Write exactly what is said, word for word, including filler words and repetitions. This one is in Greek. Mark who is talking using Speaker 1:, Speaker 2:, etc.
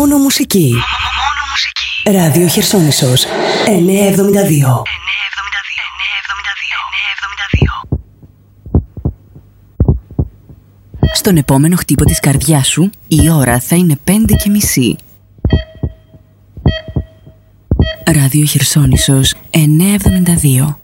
Speaker 1: Μόνο μουσική. Μόνο μουσική. Ράδιο Χερσόνησος εννιακόσια εβδομήντα δύο. Στον επόμενο χτύπο της καρδιάς σου η ώρα θα είναι πέντε και μισή. Ράδιο Χερσόνησος εννιακόσια εβδομήντα δύο.